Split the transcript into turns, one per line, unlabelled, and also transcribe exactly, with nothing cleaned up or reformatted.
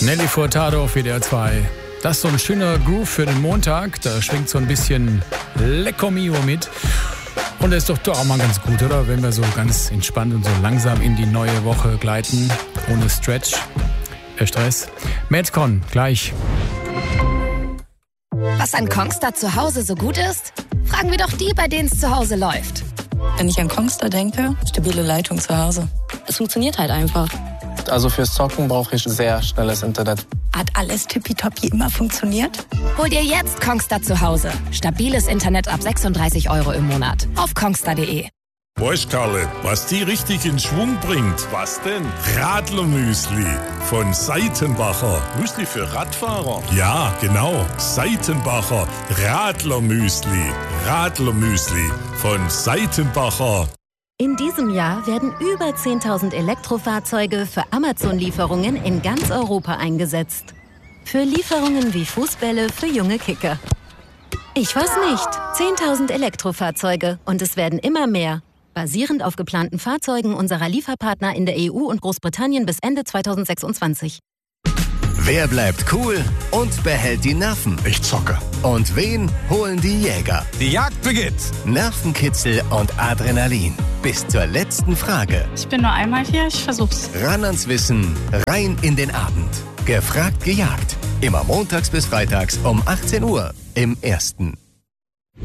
Nelly Furtado auf W D R zwei. Das ist so ein schöner Groove für den Montag. Da schwingt so ein bisschen Lecco Mio mit. Und das ist doch, doch auch mal ganz gut, oder? Wenn wir so ganz entspannt und so langsam in die neue Woche gleiten. Ohne Stretch, äh Stress. Madcon, gleich.
Was an Kongstar zu Hause so gut ist? Fragen wir doch die, bei denen es zu Hause läuft.
Wenn ich an Kongstar denke, stabile Leitung zu Hause. Es funktioniert halt einfach.
Also fürs Zocken brauche ich sehr schnelles Internet.
Hat alles tippitoppi immer funktioniert?
Hol dir jetzt Kongstar zu Hause. Stabiles Internet ab sechsunddreißig Euro im Monat. Auf kongstar punkt de.
Weißt Karle, was die richtig in Schwung bringt? Was denn? Radlermüsli von Seitenbacher. Müsli für Radfahrer? Ja, genau. Seitenbacher Radlermüsli. Radlermüsli von Seitenbacher.
In diesem Jahr werden über zehntausend Elektrofahrzeuge für Amazon-Lieferungen in ganz Europa eingesetzt. Für Lieferungen wie Fußbälle für junge Kicker. Ich weiß nicht. zehntausend Elektrofahrzeuge und es werden immer mehr. Basierend auf geplanten Fahrzeugen unserer Lieferpartner in der E U und Großbritannien bis Ende zweitausendsechsundzwanzig.
Wer bleibt cool und behält die Nerven?
Ich zocke.
Und wen holen die Jäger?
Die Jagd beginnt.
Nervenkitzel und Adrenalin. Bis zur letzten Frage.
Ich bin nur einmal hier, ich versuch's.
Ran ans Wissen, rein in den Abend. Gefragt, gejagt. Immer montags bis freitags um achtzehn Uhr im Ersten.